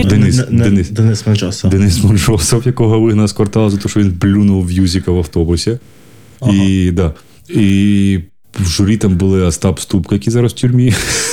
Денис Монжосов. Денис Монжосов, якого вигнав з кварталу за те, що він плюнув в Юзіка в автобусі. Ага. І в журі там були Остап Ступка, який зараз в тюрмі,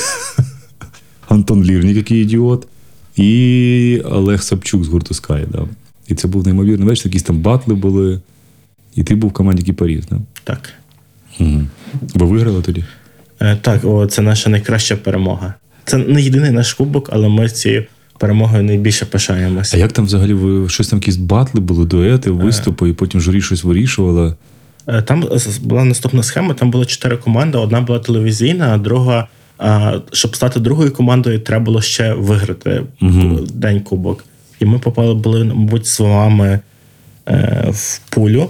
Антон Лірнік, який ідіот, і Олег Сапчук з гурту Sky. Да. І це був неймовірний вечір, якісь там батли були. І ти був в команді Кіпаріс, да? Так. Угу. Ви виграли тоді? Так, це наша найкраща перемога. Це не єдиний наш кубок, але ми цією перемогою найбільше пишаємося. А як там взагалі, щось там якісь батли були, дуети, виступи, і потім журі щось вирішувало? Там була наступна схема, там було 4 команди, одна була телевізійна, а друга, щоб стати другою командою, треба було ще виграти день кубок. І ми були, мабуть, з вами в пулю.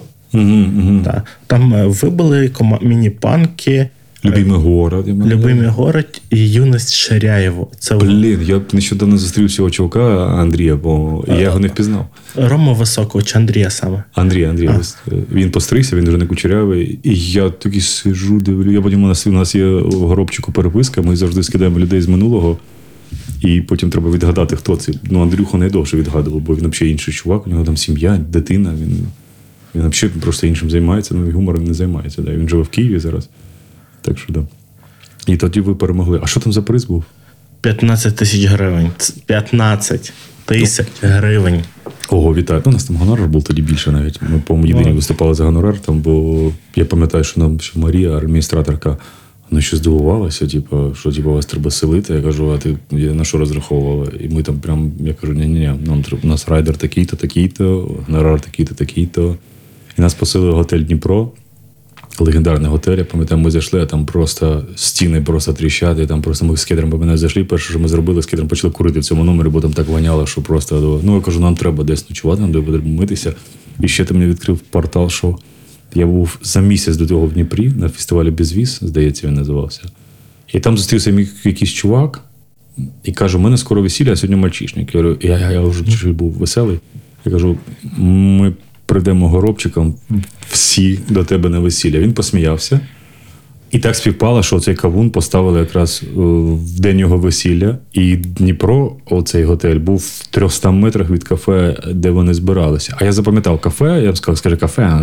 Там вибили міні-панки, Любимий город. Любимий город і Юність Ширяєво. Блін, я нещодавно зустрів цього чувака Андрія, бо я його не впізнав. Рома Високого чи Андрія саме? Андрій. Він постригся, він вже не кучерявий. І я такий сижу, дивлю. Я потім у нас є в горобчику переписка, ми завжди скидаємо людей з минулого. І потім треба відгадати, хто це. Андрюху найдовше відгадував, бо він взагалі інший чувак, у нього там сім'я, дитина, він взагалі просто іншим займається, гумором не займається. Да. Він живе в Києві зараз. Так що, да. І тоді ви перемогли. А що там за приз був? 15 тисяч гривень. 15 тисяч гривень. Ого, вітаю. У нас там гонорар був тоді більше навіть. Ми, по-моєму, єдині виступали за гонорар, там, бо я пам'ятаю, що Марія, адміністраторка, вона ще здивувалася, що вас треба селити. Я кажу, а ти на що розраховувала? І ми там прям, я кажу, ні, у нас райдер такий-то, гонорар такий-то. І нас поселили в готель Дніпро. Легендарний готель, я пам'ятаю, ми зайшли, а там просто стіни тріщати, там просто ми з кедром мене зайшли, перше, що ми зробили, з кедром почали курити в цьому номері, бо там так воняло, що просто, я кажу, нам треба десь ночувати, нам треба митися. І ще ти мені відкрив портал, що я був за місяць до того в Дніпрі, на фестивалі «Безвіз», здається, він називався. І там зустрівся мій якийсь чувак, і каже, у мене скоро весілля, а сьогодні мальчишник. Я говорю, я вже був веселий. Я кажу, ми прийдемо горобчиком всі до тебе на весілля. Він посміявся. І так співпало, що цей кавун поставили якраз в день його весілля. І Дніпро, оцей готель, був в 300 метрах від кафе, де вони збиралися. А я запам'ятав кафе, я б сказав, скажи кафе.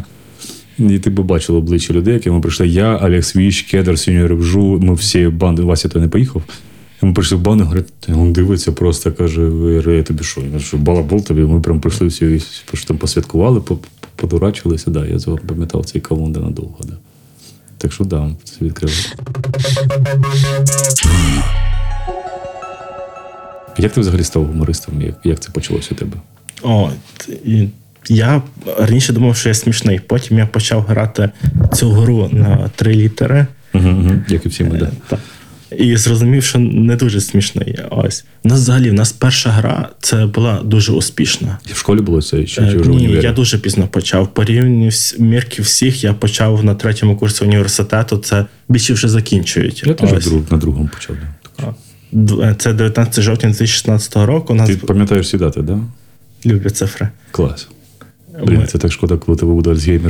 І ти б бачив обличчя людей, які ми прийшли. Я, Алекс Віч, Кедр, Сіньор Ревжу, ми всі банди, Вася то не поїхав. І ми прийшли в банду, говорить, він дивиться просто, каже, я тобі що? Я кажу, балабол тобі, ми прям прийшли всі, там посвяткували, подурачилися, да, я запам'ятав цей кавун надовго, да. Так що, да, це відкрили. Як ти взагалі став гумористом? Як це почалося у тебе? Я раніше думав, що я смішний. Потім я почав грати цю гру на 3 літери. Як і всі ми, да. І зрозумів, що не дуже смішний. Ось. В нас перша гра, це була дуже успішна. В школі було це? Чи вже Ні, я дуже пізно почав. По рівні мірки всіх я почав на 3-му курсі університету, це більше вже закінчують. Я теж на 2-му почав. Це 19 жовтня 2016 року. Ти пам'ятаєш всі дати, так? Да? Люблю цифри. Клас. Блін, це так шкода, коли тебе буде Альцгеймер